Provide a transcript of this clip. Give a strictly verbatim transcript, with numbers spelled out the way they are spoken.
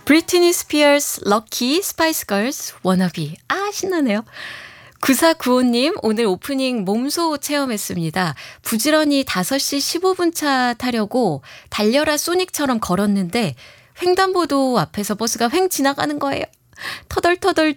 브리트니 스피어스, 럭키, 스파이스 걸스, 워너비. 아, 신나네요. 구사구오님, 오늘 오프닝 몸소 체험했습니다. 부지런히 다섯 시 십오 분 차 타려고 달려라 소닉처럼 걸었는데 횡단보도 앞에서 버스가 횡 지나가는 거예요. 터덜터덜